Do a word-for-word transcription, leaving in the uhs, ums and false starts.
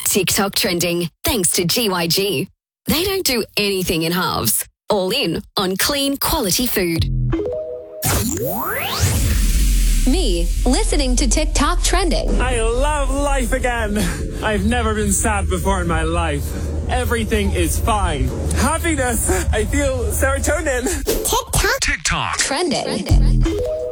TikTok trending, thanks to G Y G. They don't do anything in halves. All in on clean, quality food. Me, listening to TikTok trending. I love life again. I've never been sad before in my life. Everything is fine. Happiness. I feel serotonin. TikTok. TikTok. Trending.